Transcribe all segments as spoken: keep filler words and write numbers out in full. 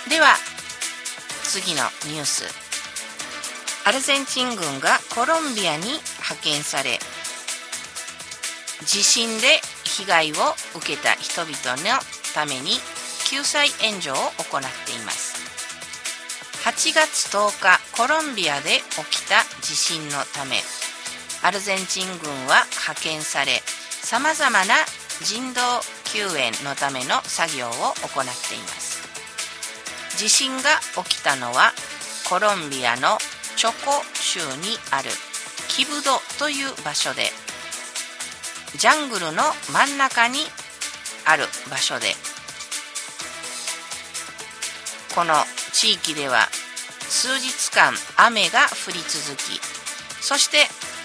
では次のニュース。アルゼンチン軍がコロンビアに派遣され、地震で被害を受けた人々のために救済援助を行っています。はちがつとおか、コロンビアで起きた地震のため、アルゼンチン軍は派遣され、さまざまな人道救援のための作業を行っています。地震が起きたのはコロンビアのチョコ州にあるキブドという場所で、ジャングルの真ん中にある場所で、この地域では数日間雨が降り続き、そして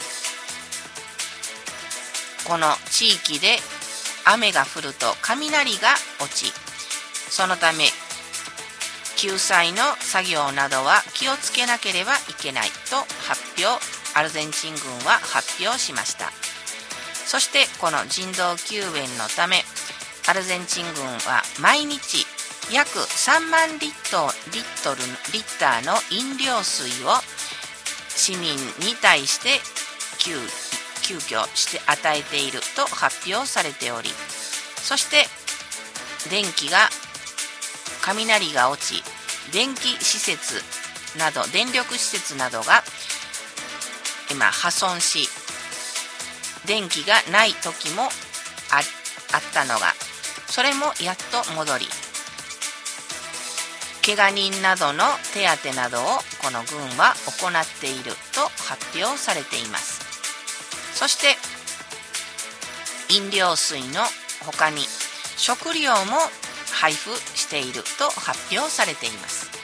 この地域で雨が降ると雷が落ち、そのため救済の作業などは気をつけなければいけないと発表、アルゼンチン軍は発表しました。そしてこの人道救援のため、アルゼンチン軍は毎日約さんまんリットル、リットル、リッターの飲料水を市民に対して急急遽して与えていると発表されており、そして電気が雷が落ち、電気施設など電力施設などが今破損し、電気がない時も あ, あったのが、それもやっと戻り、怪我人などの手当などをこの軍は行っていると発表されています。そして飲料水の他に食料も配布していると発表されています。